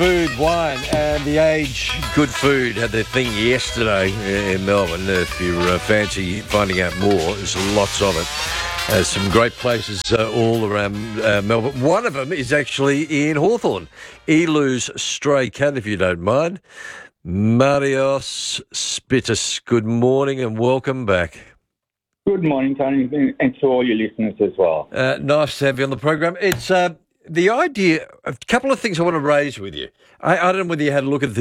Food, wine, and the age. Good Food had their thing yesterday in Melbourne. If you fancy finding out more, there's lots of it. Some great places all around Melbourne. One of them is actually in Hawthorn. Elu's Stray Cat, if you don't mind. Marios Spitis, good morning and welcome back. Good morning, Tony, and to all your listeners as well. Nice to have you on the program. It's the idea, a couple of things I want to raise with you. I don't know whether you had a look at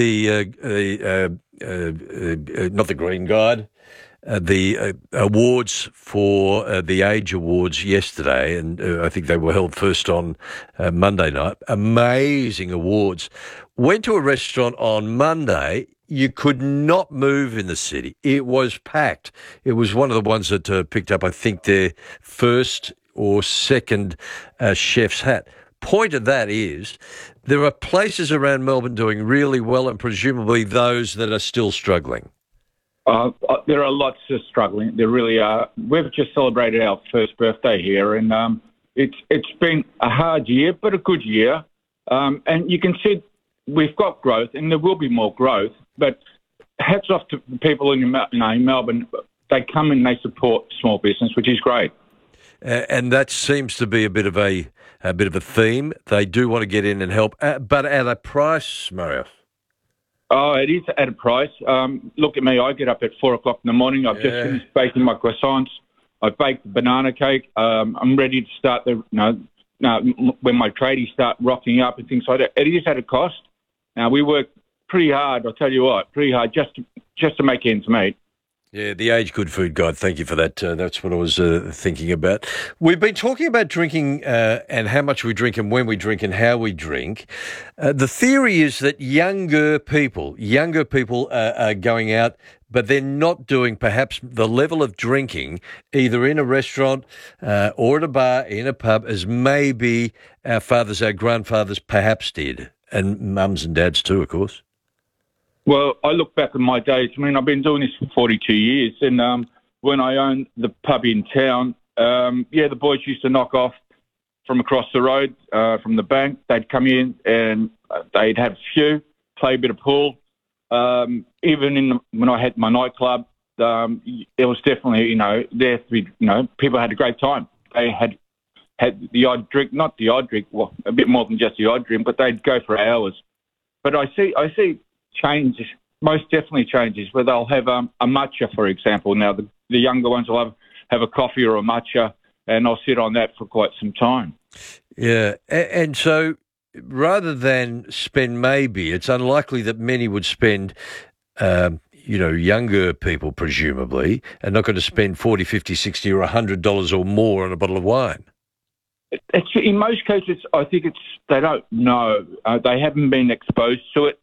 not the Green Guide, the awards for the Age Awards yesterday, and I think they were held first on Monday night. Amazing awards. Went to a restaurant on Monday. You could not move in the city. It was packed. It was one of the ones that picked up, I think, their first or second chef's hat. Point of that is there are places around Melbourne doing really well and presumably those that are still struggling. There are lots of struggling. There really are. We've just celebrated our first birthday here, and it's been a hard year, but a good year. And you can see we've got growth, and there will be more growth. But hats off to people in Melbourne. They come and they support small business, which is great. And that seems to be a bit of a theme. They do want to get in and help, but at a price, Mario. Oh, it is at a price. Look at me. I get up at 4 o'clock in the morning. I've just finished baking my croissants. I baked the banana cake. I'm ready to start when my tradies start rocking up and things like that. It is at a cost. Now, we work pretty hard, I'll tell you what, just to make ends meet. Yeah, the Age Good Food Guide. Thank you for that. That's what I was thinking about. We've been talking about drinking and how much we drink and when we drink and how we drink. The theory is that younger people are going out, but they're not doing perhaps the level of drinking either in a restaurant or at a bar, in a pub, as maybe our fathers, our grandfathers perhaps did, and mums and dads too, of course. Well, I look back at my days. I mean, I've been doing this for 42 years, and when I owned the pub in town, the boys used to knock off from across the road from the bank. They'd come in and they'd have a few, play a bit of pool. Even when I had my nightclub, it was definitely, there to be, people had a great time. They had the odd drink, not the odd drink, well, a bit more than just the odd drink, but they'd go for hours. But I see changes, most definitely changes, where they'll have a matcha, for example. Now, the younger ones will have a coffee or a matcha, and I'll sit on that for quite some time. Yeah, and so rather than spend maybe, it's unlikely that many would spend, younger people presumably, are not going to spend $40, $50, $60 or $100 or more on a bottle of wine. In most cases, I think they don't know. They haven't been exposed to it.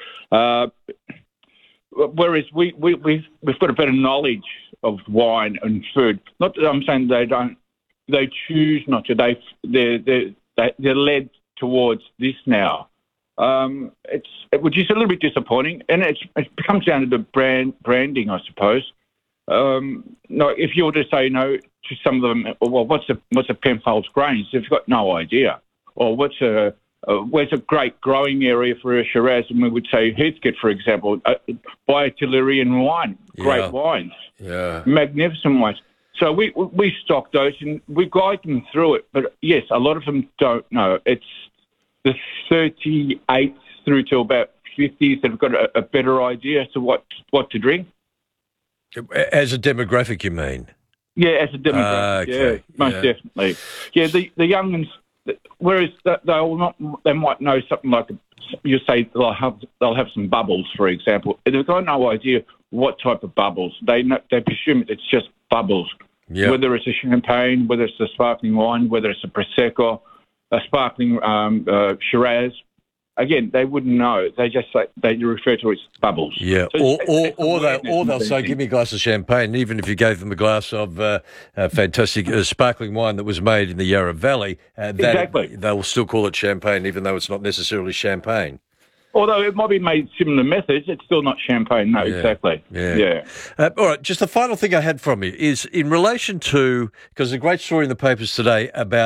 Whereas we've got a better knowledge of wine and food. Not that I'm saying they don't. They choose not to. They're led towards this now. Which is a little bit disappointing, and it comes down to the branding, I suppose. If you were to say to some of them, well, what's a Penfolds Grange? They've got no idea. Or where's a great growing area for a Shiraz? And we would say Heathcote, for example, buy a Tillerian wine, great wines, magnificent wines. So we stock those and we guide them through it. But yes, a lot of them don't know. It's the 38s through to about 50s that have got a better idea as to what to drink. As a demographic, you mean? Yeah, as a demographic, okay. Most definitely. Yeah, the young ones, whereas they might know something like, you say they'll have some bubbles, for example. They've got no idea what type of bubbles. They presume it's just bubbles. Yep. Whether it's a champagne, whether it's a sparkling wine, whether it's a Prosecco, a sparkling Shiraz. Again, they wouldn't know. They just they refer to it as bubbles. Yeah, so or they'll say, "Give me a glass of champagne." Even if you gave them a glass of fantastic sparkling wine that was made in the Yarra Valley, exactly, they'll still call it champagne, even though it's not necessarily champagne. Although it might be made similar methods, it's still not champagne. No, exactly. Yeah. All right, just the final thing I had from you is in relation to, because there's a great story in the papers today about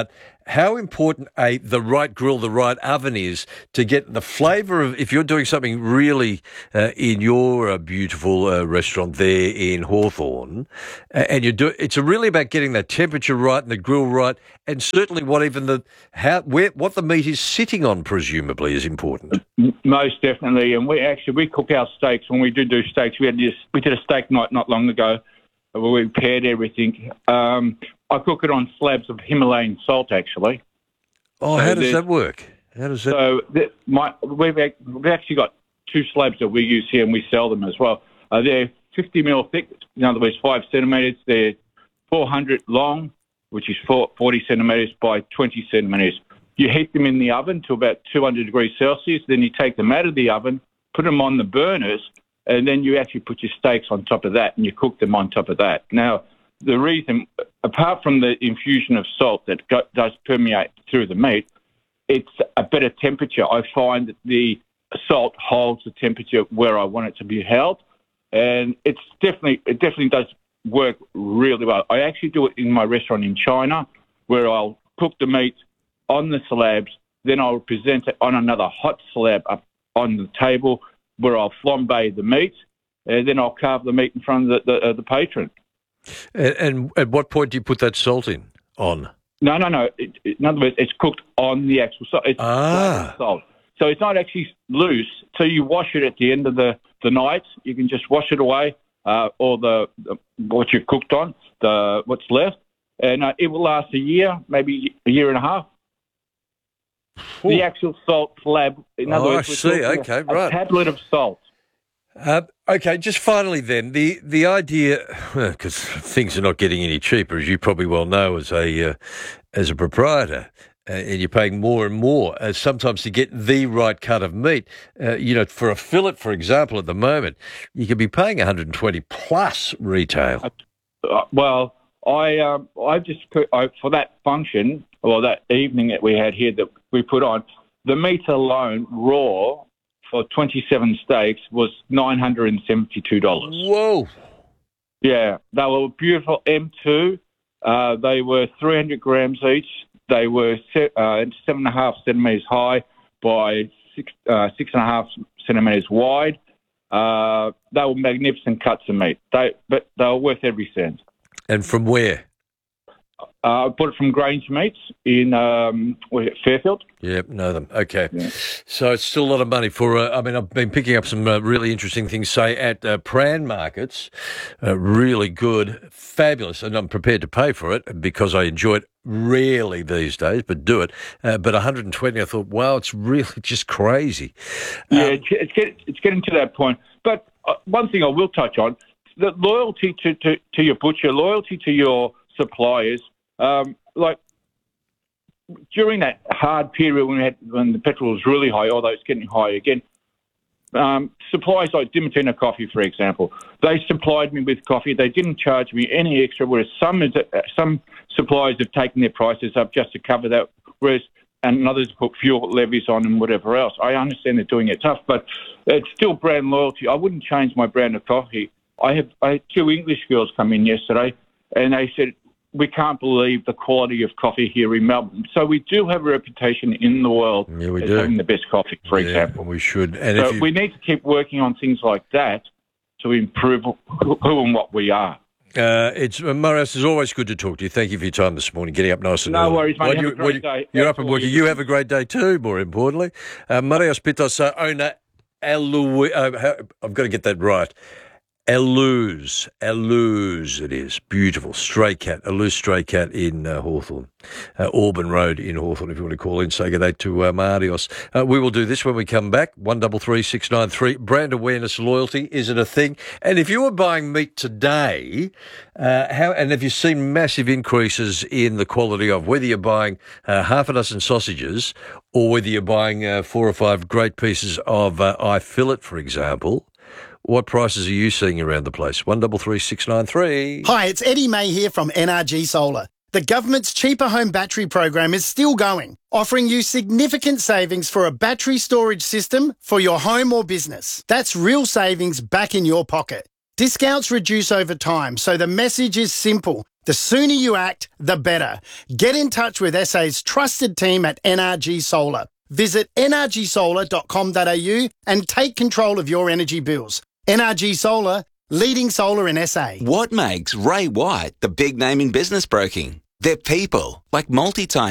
how important the right grill, the right oven is to get the flavour of, if you're doing something really in your beautiful restaurant there in Hawthorn, and it's really about getting that temperature right and the grill right, and certainly what the meat is sitting on presumably is important. Most definitely, and we cook our steaks when we do steaks. We did a steak night not long ago where we paired everything. I cook it on slabs of Himalayan salt, actually. Oh, so how does that work? We've actually got 2 slabs that we use here, and we sell them as well. They're 50 mil thick, in other words, 5 centimetres. They're 400 long, which is 40 centimetres by 20 centimetres. You heat them in the oven to about 200 degrees Celsius. Then you take them out of the oven, put them on the burners, and then you actually put your steaks on top of that, and you cook them on top of that. Now, the reason, apart from the infusion of salt that does permeate through the meat, it's a better temperature. I find that the salt holds the temperature where I want it to be held, and it definitely does work really well. I actually do it in my restaurant in China, where I'll cook the meat on the slabs, then I'll present it on another hot slab up on the table, where I'll flambe the meat, and then I'll carve the meat in front of the patron. And at what point do you put that salt on? No. In other words, it's cooked on the actual salt. It's salt. So it's not actually loose. So you wash it at the end of the night. You can just wash it away, or what you've cooked on, what's left, and it will last a year, maybe a year and a half. Ooh. The actual salt slab. In other words, I see. Okay, right. A tablet of salt. Okay, just finally then, the idea, because things are not getting any cheaper, as you probably well know as a proprietor, and you're paying more and more sometimes to get the right cut of meat. For a fillet, for example, at the moment, you could be paying $120 plus retail. Well, I just put for that function, or that evening that we had here that we put on, the meat alone, raw, for 27 steaks was $972. Whoa. Yeah, they were beautiful M2. They were 300 grams each. They were 7.5 centimetres high by 6.5 centimetres wide. They were magnificent cuts of meat. But they were worth every cent. And from where? I bought it from Grange Meats in Fairfield. Yep, know them. Okay. Yeah. So it's still a lot of money for, I've been picking up some really interesting things, say, at Pran markets. Really good, fabulous, and I'm prepared to pay for it because I enjoy it rarely these days, but do it. But 120, I thought, wow, it's really just crazy. Yeah, it's getting to that point. But one thing I will touch on, the loyalty to your butcher, loyalty to your suppliers, like during that hard period when the petrol was really high, although it's getting high again, suppliers like Dimitino Coffee, for example, they supplied me with coffee. They didn't charge me any extra, whereas some suppliers have taken their prices up just to cover that, and others put fuel levies on and whatever else. I understand they're doing it tough, but it's still brand loyalty. I wouldn't change my brand of coffee. I had 2 English girls come in yesterday, and they said, we can't believe the quality of coffee here in Melbourne. So we do have a reputation in the world as having the best coffee, for example. We should. And so we need to keep working on things like that to improve who and what we are. Marius, it's always good to talk to you. Thank you for your time this morning, getting up nice and early. No worries, mate. Have a great day. You're up and working. You have a great day too, more importantly. Marius Pittos, owner, I've got to get that right. Eluz it is. Beautiful. Stray cat, Eluz Stray Cat in Hawthorn. Auburn Road in Hawthorn, if you want to call in. Say good day to Marius. We will do this when we come back. 133693. Brand awareness, loyalty, is it a thing? And if you were buying meat today, have you seen massive increases in the quality of whether you're buying half a dozen sausages or whether you're buying 4 or 5 great pieces of eye fillet, for example? What prices are you seeing around the place? 133693. Hi, it's Eddie May here from NRG Solar. The government's Cheaper Home Battery program is still going, offering you significant savings for a battery storage system for your home or business. That's real savings back in your pocket. Discounts reduce over time, so the message is simple. The sooner you act, the better. Get in touch with SA's trusted team at NRG Solar. Visit nrgsolar.com.au and take control of your energy bills. NRG Solar, leading solar in SA. What makes Ray White the big name in business broking? They're people, like multi-time